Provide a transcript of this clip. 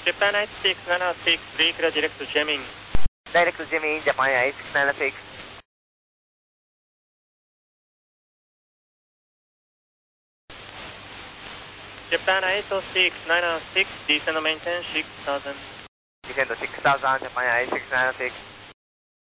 Japan 8696, vehicle direct to jamming. Direct to Jimmy, Japan 8696. Japan 80696, descend maintain 6000. Descend to 6000, Japan 8696.